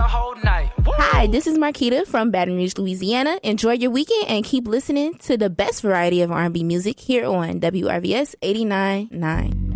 whole night. Woo! Hi, this is Marquita from Baton Rouge, Louisiana. Enjoy your weekend and keep listening to the best variety of R&B music here on WRVS 89.9.